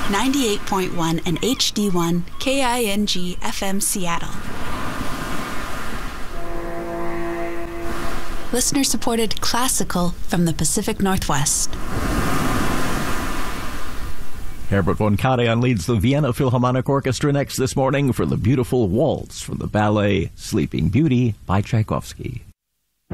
98.1 and HD1 KING FM Seattle. Listener-supported classical from the Pacific Northwest. Herbert von Karajan leads the Vienna Philharmonic Orchestra next this morning for the beautiful waltz from the ballet Sleeping Beauty by Tchaikovsky.